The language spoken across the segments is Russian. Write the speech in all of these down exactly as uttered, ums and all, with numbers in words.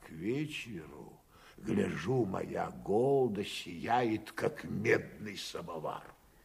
к вечеру, гляжу, моя голда сияет, как медный самовар.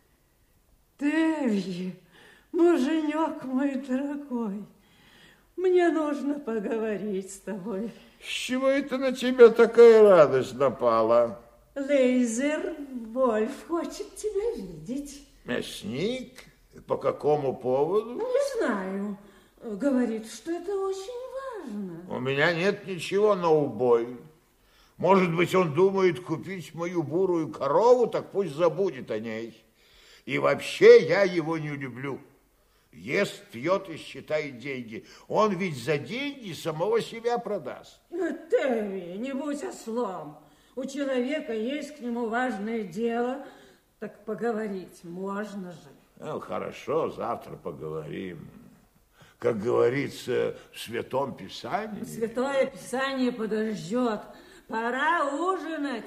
Тевье, муженек мой дорогой, мне нужно поговорить с тобой. С чего это на тебя такая радость напала? Лейзер Вольф хочет тебя видеть. Мясник? По какому поводу? Не знаю. Говорит, что это очень важно. У меня нет ничего на убой. Может быть, он думает купить мою бурую корову, так пусть забудет о ней. И вообще я его не люблю. Ест, пьет и считает деньги. Он ведь за деньги самого себя продаст. Теви, не будь ослом. У человека есть к нему важное дело, так поговорить можно же. Ну, хорошо, завтра поговорим. Как говорится в Святом Писании. Святое Писание подождет. Пора ужинать.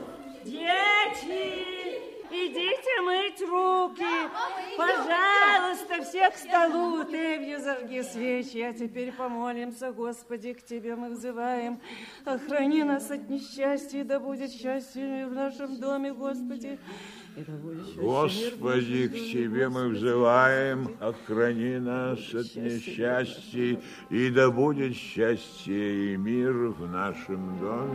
Дети! Идите мыть руки. Пожалуйста, все к столу. Тевья, зажги свечи. А теперь помолимся, Господи, к Тебе мы взываем. Охрани нас от несчастья, да будет счастье в нашем доме, Господи. И да будет счастье, Господи, к Тебе мы взываем, охрани нас от несчастья, и да будет счастье и мир в нашем доме.